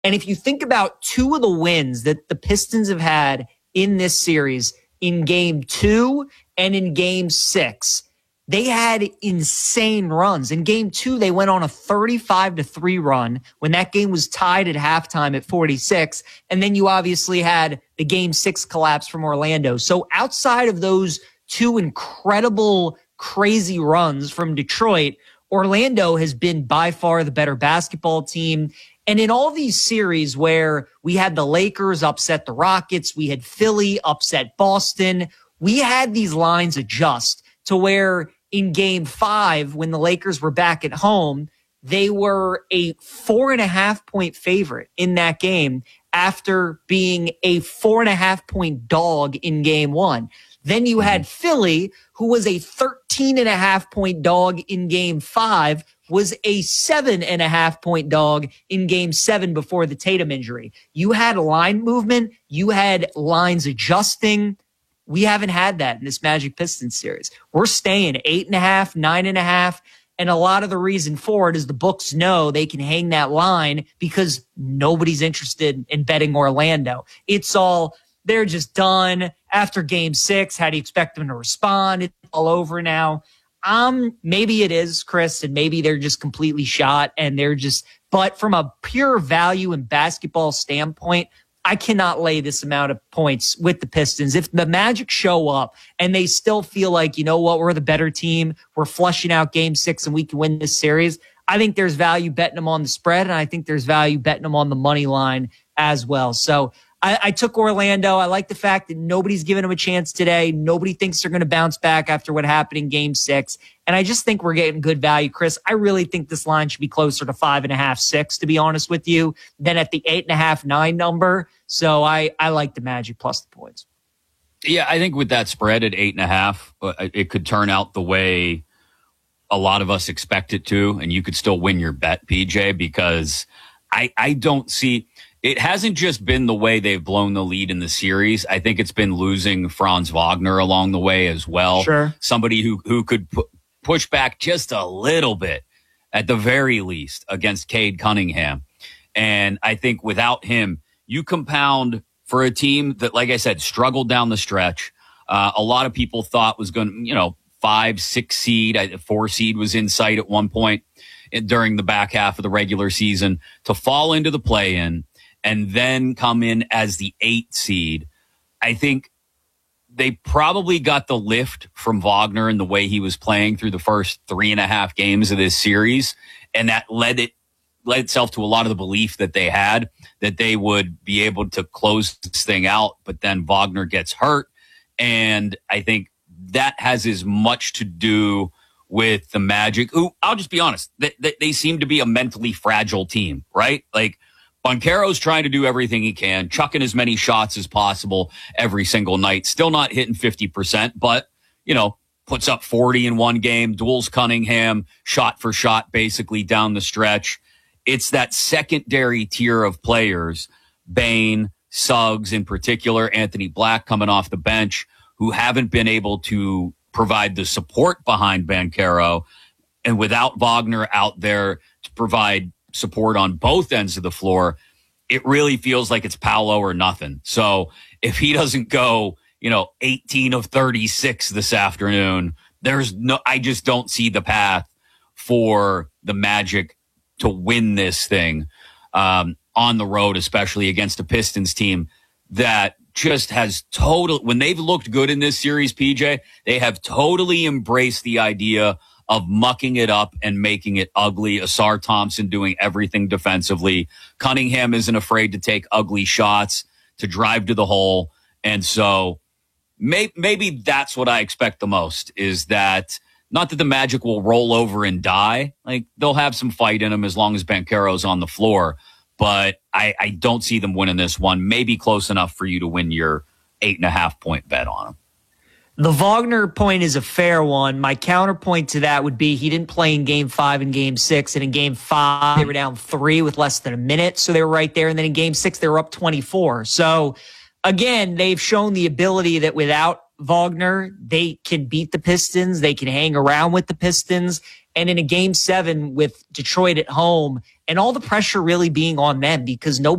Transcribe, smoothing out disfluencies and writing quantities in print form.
And if you think about two of the wins that the Pistons have had in this series, in game 2 and in game 6, they had insane runs. In game 2, they went on a 35-3 run when that game was tied at halftime at 46. And then you obviously had the game 6 collapse from Orlando. So outside of those two incredible, crazy runs from Detroit, Orlando has been by far the better basketball team. And in all these series where we had the Lakers upset the Rockets, we had Philly upset Boston, we had these lines adjust to where in game 5, when the Lakers were back at home, they were a 4.5-point favorite in that game after being a 4.5-point dog in game 1. Then you had Philly, who was a 13.5-point dog in game 5, was a 7.5-point dog in game 7 before the Tatum injury. You had line movement. You had lines adjusting. We haven't had that in this Magic Pistons series. We're staying 8.5, 9.5. And a lot of the reason for it is the books know they can hang that line because nobody's interested in betting Orlando. It's all, they're just done after game 6. How do you expect them to respond? It's all over now. Maybe it is, Chris, and maybe they're just completely shot and but from a pure value and basketball standpoint, I cannot lay this amount of points with the Pistons. If the Magic show up and they still feel like, you know what, we're the better team, we're flushing out game 6 and we can win this series, I think there's value betting them on the spread, and I think there's value betting them on the money line as well. So I took Orlando. I like the fact that nobody's giving them a chance today. Nobody thinks they're going to bounce back after what happened in game 6. And I just think we're getting good value, Chris. I really think this line should be closer to 5.5, 6, to be honest with you, than at the 8.5, 9 number. So I like the Magic plus the points. Yeah, I think with that spread at 8.5, it could turn out the way a lot of us expect it to, and you could still win your bet, PJ, because I don't see... It hasn't just been the way they've blown the lead in the series. I think it's been losing Franz Wagner along the way as well. Sure. Somebody who could push back just a little bit, at the very least, against Cade Cunningham. And I think without him, you compound for a team that, like I said, struggled down the stretch. A lot of people thought was going to, 5, 6 seed, 4 seed was in sight at one point during the back half of the regular season, to fall into the play-in and then come in as the 8 seed. I think they probably got the lift from Wagner and the way he was playing through the first 3.5 games of this series. And that led itself to a lot of the belief that they had that they would be able to close this thing out. But then Wagner gets hurt. And I think that has as much to do with the Magic, who, I'll just be honest, they seem to be a mentally fragile team, right? Like, Banchero's trying to do everything he can, chucking as many shots as possible every single night. Still not hitting 50%, but, puts up 40 in one game, duels Cunningham, shot for shot, basically down the stretch. It's that secondary tier of players, Bane, Suggs in particular, Anthony Black coming off the bench, who haven't been able to provide the support behind Banchero. And without Wagner out there to provide support on both ends of the floor, it really feels like it's Paolo or nothing. So if he doesn't go, 18 of 36 this afternoon, I just don't see the path for the Magic to win this thing on the road, especially against a Pistons team that just has when they've looked good in this series, PJ, they have totally embraced the idea of mucking it up and making it ugly. Asar Thompson doing everything defensively. Cunningham isn't afraid to take ugly shots, to drive to the hole. And so maybe that's what I expect the most, is that not that the Magic will roll over and die. Like, they'll have some fight in them as long as Banchero's on the floor. But I don't see them winning this one. Maybe close enough for you to win your 8.5-point bet on them. The Wagner point is a fair one. My counterpoint to that would be he didn't play in game 5 and game 6. And in game 5, they were down 3 with less than a minute. So they were right there. And then in game 6, they were up 24. So again, they've shown the ability that without Wagner, they can beat the Pistons. They can hang around with the Pistons. And in a game 7 with Detroit at home and all the pressure really being on them because nobody